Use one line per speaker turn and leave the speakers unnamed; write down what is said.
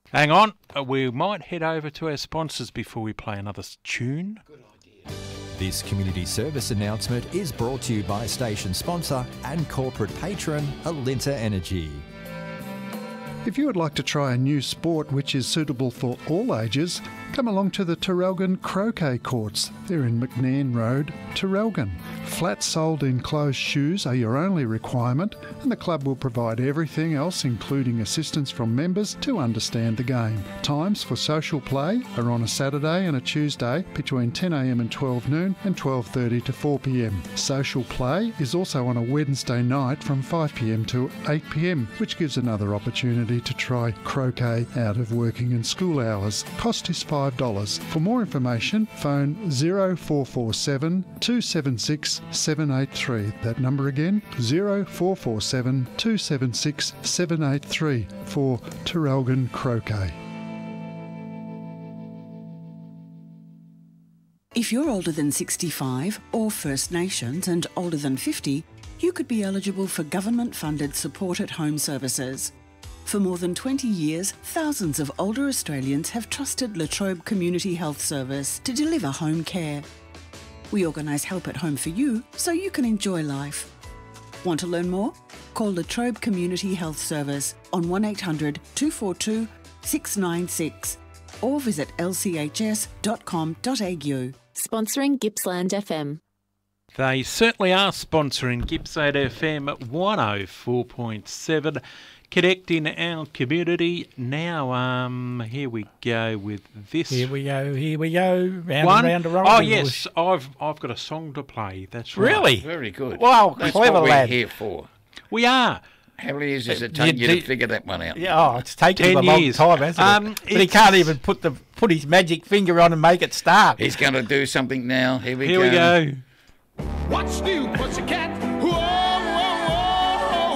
Hang on, we might head over to our sponsors before we play another tune.
Good idea.
This community service announcement is brought to you by station sponsor and corporate patron Alinta Energy.
If you would like to try a new sport which is suitable for all ages, come along to the Terrelgan Croquet Courts. They're in McNairn Road, Terrelgan. Flat-soled enclosed shoes are your only requirement, and the club will provide everything else, including assistance from members, to understand the game. Times for social play are on a Saturday and a Tuesday between 10 a.m. and 12 noon and 12:30 to 4 p.m. Social play is also on a Wednesday night from 5 p.m. to 8 p.m, which gives another opportunity to try croquet out of working and school hours. Cost is $5. For more information, phone 0447 276 783. That number again, 0447 276 783 for Terrelgan Croquet.
If you're older than 65 or First Nations and older than 50, you could be eligible for government-funded support at home services. For more than 20 years, thousands of older Australians have trusted La Trobe Community Health Service to deliver home care. We organise help at home for you so you can enjoy life. Want to learn more? Call La Trobe Community Health Service on 1800 242 696 or visit lchs.com.au.
Sponsoring Gippsland FM.
They certainly are sponsoring Gippsland FM at 104.7. Connecting our community. Now, here we go with this.
Here we go. Round and round the road.
Oh, yes, I've got a song to play. That's right.
Really?
Very good.
Wow,
That's
clever
what
lad.
we're here for.
We are.
How many years does it take you to figure that one out?
Yeah, it's taken
10
him a long
years.
time, hasn't it? But he can't even put his magic finger on and make it start.
He's going to do something now. Here we
Here we go.
What's new, pussycat?